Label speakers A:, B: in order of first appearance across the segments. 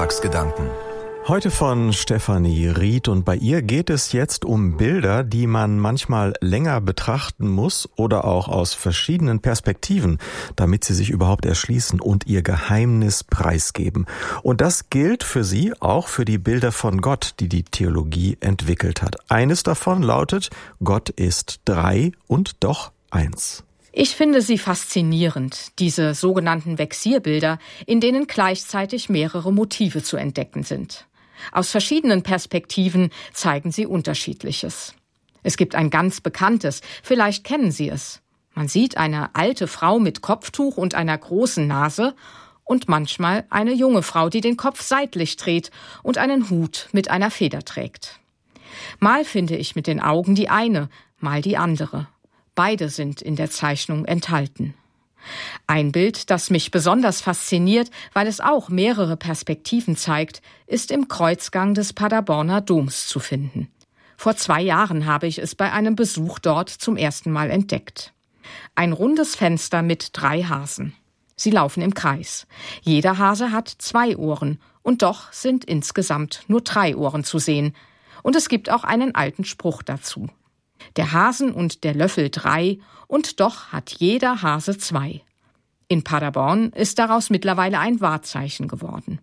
A: Sonntagsgedanken.
B: Heute von Stefanie Ried, und bei ihr geht es jetzt um Bilder, die man manchmal länger betrachten muss oder auch aus verschiedenen Perspektiven, damit sie sich überhaupt erschließen und ihr Geheimnis preisgeben. Und das gilt für sie auch für die Bilder von Gott, die die Theologie entwickelt hat. Eines davon lautet: Gott ist drei und doch eins.
C: Ich finde sie faszinierend, diese sogenannten Vexierbilder, in denen gleichzeitig mehrere Motive zu entdecken sind. Aus verschiedenen Perspektiven zeigen sie Unterschiedliches. Es gibt ein ganz bekanntes, vielleicht kennen Sie es. Man sieht eine alte Frau mit Kopftuch und einer großen Nase und manchmal eine junge Frau, die den Kopf seitlich dreht und einen Hut mit einer Feder trägt. Mal finde ich mit den Augen die eine, mal die andere. Beide sind in der Zeichnung enthalten. Ein Bild, das mich besonders fasziniert, weil es auch mehrere Perspektiven zeigt, ist im Kreuzgang des Paderborner Doms zu finden. Vor 2 Jahren habe ich es bei einem Besuch dort zum ersten Mal entdeckt. Ein rundes Fenster mit 3 Hasen. Sie laufen im Kreis. Jeder Hase hat 2 Ohren und doch sind insgesamt nur 3 Ohren zu sehen. Und es gibt auch einen alten Spruch dazu. Der Hasen und der Löffel 3 und doch hat jeder Hase 2. In Paderborn ist daraus mittlerweile ein Wahrzeichen geworden.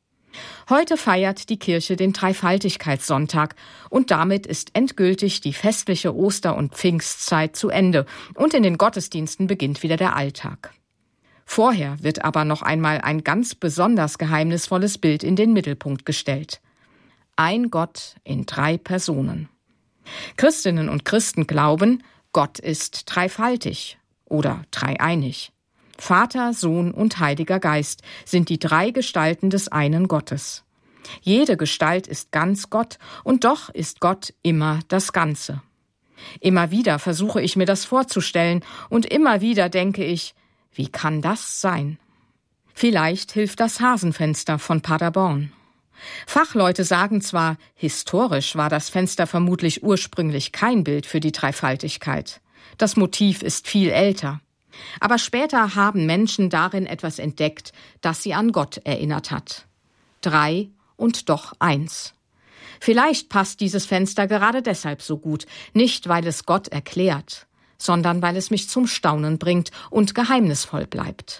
C: Heute feiert die Kirche den Dreifaltigkeitssonntag und damit ist endgültig die festliche Oster- und Pfingstzeit zu Ende und in den Gottesdiensten beginnt wieder der Alltag. Vorher wird aber noch einmal ein ganz besonders geheimnisvolles Bild in den Mittelpunkt gestellt. Ein Gott in 3 Personen. Christinnen und Christen glauben, Gott ist dreifaltig oder dreieinig. Vater, Sohn und Heiliger Geist sind die 3 Gestalten des einen Gottes. Jede Gestalt ist ganz Gott und doch ist Gott immer das Ganze. Immer wieder versuche ich mir das vorzustellen und immer wieder denke ich, wie kann das sein? Vielleicht hilft das Hasenfenster von Paderborn. Fachleute sagen zwar, historisch war das Fenster vermutlich ursprünglich kein Bild für die Dreifaltigkeit. Das Motiv ist viel älter. Aber später haben Menschen darin etwas entdeckt, das sie an Gott erinnert hat. 3 und doch 1. Vielleicht passt dieses Fenster gerade deshalb so gut, nicht weil es Gott erklärt, sondern weil es mich zum Staunen bringt und geheimnisvoll bleibt.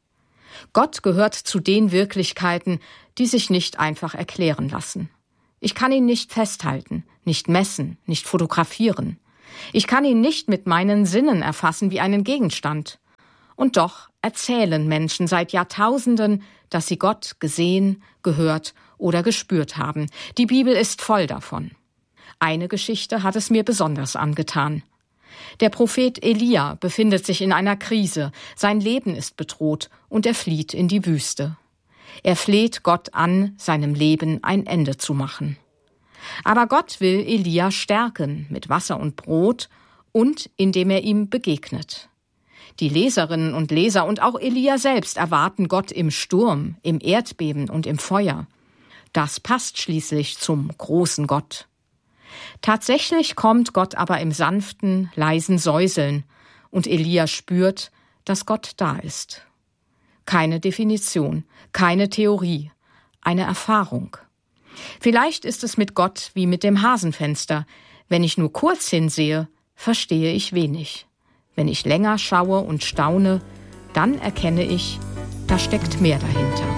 C: Gott gehört zu den Wirklichkeiten, die sich nicht einfach erklären lassen. Ich kann ihn nicht festhalten, nicht messen, nicht fotografieren. Ich kann ihn nicht mit meinen Sinnen erfassen wie einen Gegenstand. Und doch erzählen Menschen seit Jahrtausenden, dass sie Gott gesehen, gehört oder gespürt haben. Die Bibel ist voll davon. Eine Geschichte hat es mir besonders angetan. Der Prophet Elia befindet sich in einer Krise, sein Leben ist bedroht und er flieht in die Wüste. Er fleht Gott an, seinem Leben ein Ende zu machen. Aber Gott will Elia stärken mit Wasser und Brot und indem er ihm begegnet. Die Leserinnen und Leser und auch Elia selbst erwarten Gott im Sturm, im Erdbeben und im Feuer. Das passt schließlich zum großen Gott. Tatsächlich kommt Gott aber im sanften, leisen Säuseln und Elia spürt, dass Gott da ist. Keine Definition, keine Theorie, eine Erfahrung. Vielleicht ist es mit Gott wie mit dem Hasenfenster. Wenn ich nur kurz hinsehe, verstehe ich wenig. Wenn ich länger schaue und staune, dann erkenne ich, da steckt mehr dahinter.